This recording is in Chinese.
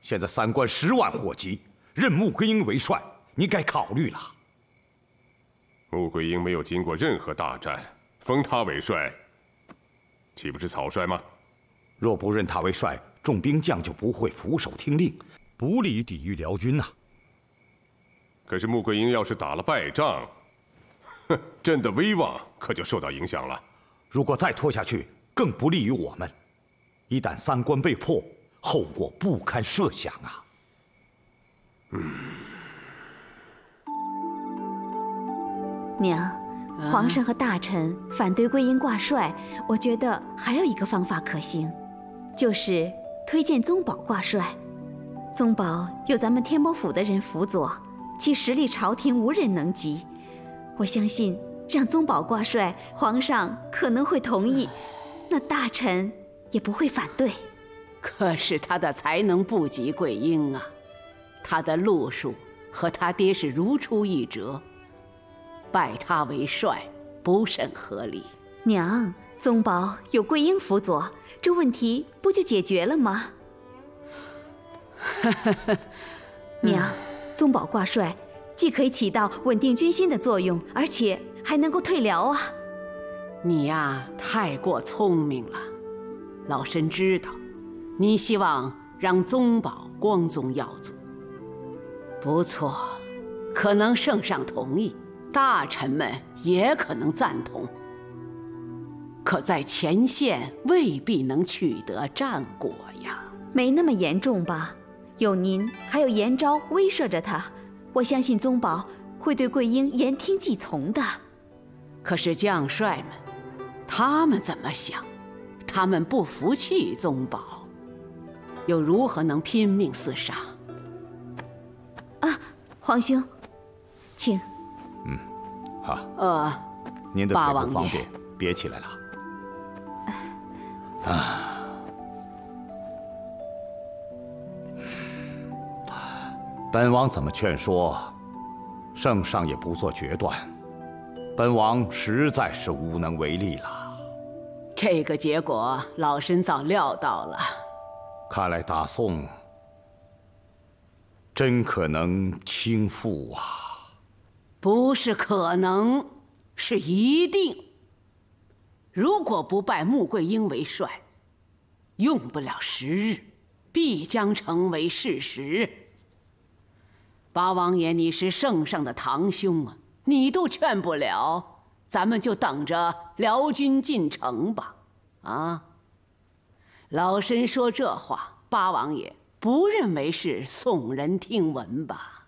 现在三关10万火急，任穆桂英为帅，你该考虑了。 穆桂英没有经过任何大战，封他为帅，岂不是草率吗？ 若不任他为帅，众兵将就不会俯首听令，不利于抵御辽军呐。 可是穆桂英要是打了败仗，哼，朕的威望可就受到影响了。 如果再拖下去，更不利于我们。一旦三关被破，后果不堪设想啊！ 娘，皇上和大臣反对桂英挂帅，我觉得还有一个方法可行，就是推荐宗保挂帅。宗保有咱们天波府的人辅佐，其实力朝廷无人能及。我相信让宗保挂帅，皇上可能会同意，那大臣也不会反对。 可是他的才能不及桂英啊，他的路数和他爹是如出一辙，拜他为帅不甚合理。 娘，宗保有桂英辅佐，这问题不就解决了吗？娘，宗保挂帅既可以起到稳定军心的作用，而且还能够退辽啊。 你呀，太过聪明了。老身知道，你希望让宗保光宗耀祖。不错，可能圣上同意，大臣们也可能赞同。可在前线未必能取得战果呀。 没那么严重吧？有您还有严昭威慑着他，我相信宗保会对桂英言听计从的。 可是将帅们，他们怎么想？他们不服气宗保，又如何能拼命厮杀？ 啊，皇兄，请。 好。您的腿不方便，别起来了。本王怎么劝说，圣上也不做决断，本王实在是无能为力了。 这个结果，老身早料到了。 看来大宋真可能倾覆啊！ 不是可能，是一定。如果不拜穆桂英为帅，用不了10日，必将成为事实。八王爷，你是圣上的堂兄啊，你都劝不了，咱们就等着辽军进城吧。啊，老身说这话，八王爷不认为是耸人听闻吧？